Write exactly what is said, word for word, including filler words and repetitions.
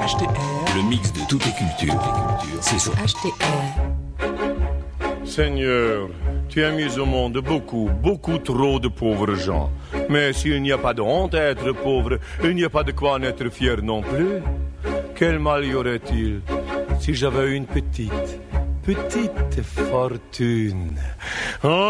H T R. Le mix de toutes les cultures, c'est sur H T R. Seigneur, tu as mis au monde beaucoup, beaucoup trop de pauvres gens. Mais s'il n'y a pas de honte à être pauvre, il n'y a pas de quoi en être fier non plus. Quel mal y aurait-il si j'avais une petite, petite fortune? Oh